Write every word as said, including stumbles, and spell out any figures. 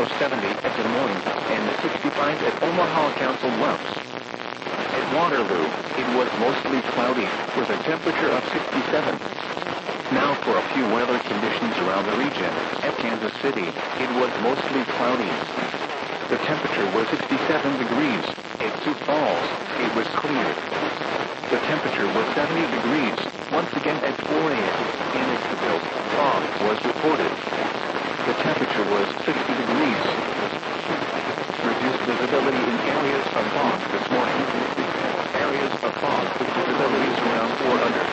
seventy at Des Moines, and sixty-five at Omaha Council Bluffs. At Waterloo, it was mostly cloudy, with a temperature of sixty-seven. Now for a few weather conditions around the region. At Kansas City, it was mostly cloudy. The temperature was sixty-seven degrees. At Sioux Falls, it was clear. The temperature was seventy degrees. Once again at four A M in Issville, fog was reported. The temperature was sixty degrees. Reduced visibility in areas of fog this morning. Areas of fog with visibilities around four under.